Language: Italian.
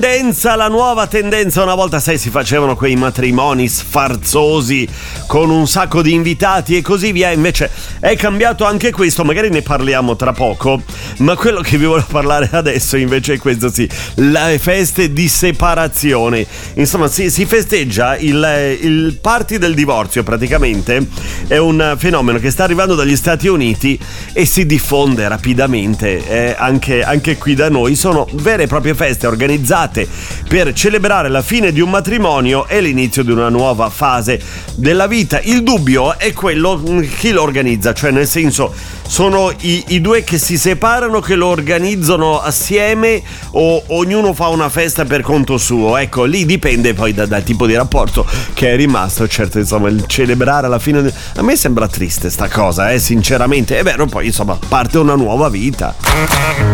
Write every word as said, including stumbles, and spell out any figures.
Tendenza, la nuova tendenza. Una volta, sai, si facevano quei matrimoni sfarzosi con un sacco di invitati e così via. Invece è cambiato anche questo, magari ne parliamo tra poco, ma quello che vi voglio parlare adesso invece è questo, sì, le feste di separazione. Insomma, si, si festeggia il, il party del divorzio, praticamente è un fenomeno che sta arrivando dagli Stati Uniti e si diffonde rapidamente, eh, anche, anche qui da noi. Sono vere e proprie feste organizzate per celebrare la fine di un matrimonio e l'inizio di una nuova fase della vita. Il dubbio è quello chi lo organizza, cioè nel senso, sono i, i due che si separano che lo organizzano assieme o ognuno fa una festa per conto suo. Ecco, lì dipende poi da, dal tipo di rapporto che è rimasto. Certo, insomma, il celebrare alla fine de... a me sembra triste sta cosa, eh, sinceramente. È vero, poi insomma parte una nuova vita.